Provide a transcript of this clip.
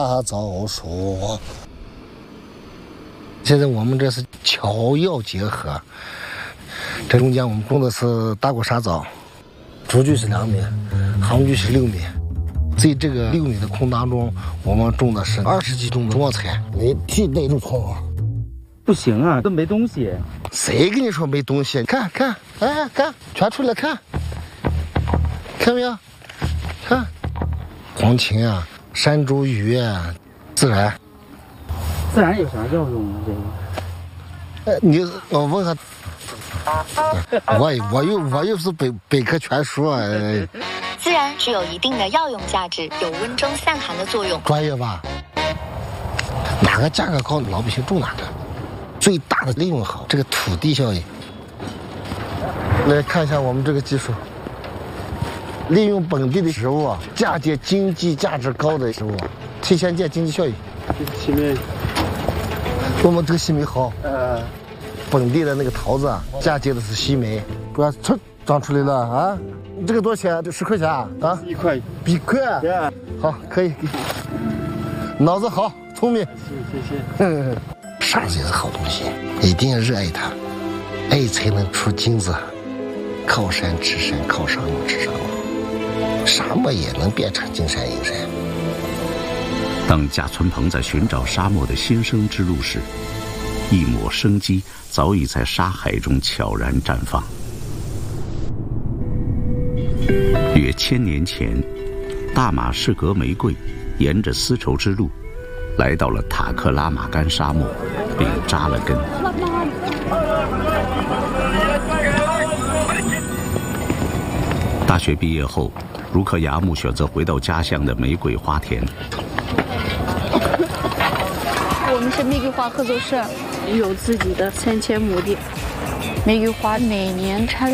枣树。现在我们这是巧药结合，这中间我们种的是大果沙枣，雏菊是2米，杭菊是6米。在这个6米的空当中，我们种的是20几种中药材，你替那种葱。 不行啊，都没东西。 谁跟你说没东西？看看，哎，看，全出来看，看没有？看，黄芩啊，山茱萸啊，孜然。 孜然有啥药用啊？这个？ 我问下，我又是百科全书啊。 孜然具有一定的药用价值，有温中散寒的作用。 专业吧？哪个价格高，老百姓种哪个，最大的利用好，这个土地效应。来看一下我们这个技术，利用本地的植物，嫁接经济价值高的植物，提前见经济效益。 西梅， 我们这个西梅好，本地的那个桃子啊，嫁接的是西梅，不要长出来了啊！这个多少钱？这10块钱啊 ？1块 ，1块。好，可以。脑子好，聪明。 谢谢。 沙子也是好东西，一定要热爱它，爱才能出金子。靠山吃山，靠沙漠吃沙漠，沙漠也能变成金山银山。 当贾存鹏在寻找沙漠的新生之路时，一抹生机早已在沙海中悄然绽放。约1000年前，大马士革玫瑰沿着丝绸之路来到了塔克拉玛干沙漠，并扎了根。大学毕业后，茹克雅木选择回到家乡的玫瑰花田。 我们是玫瑰花合作社，有自己的3000亩地，玫瑰花每年产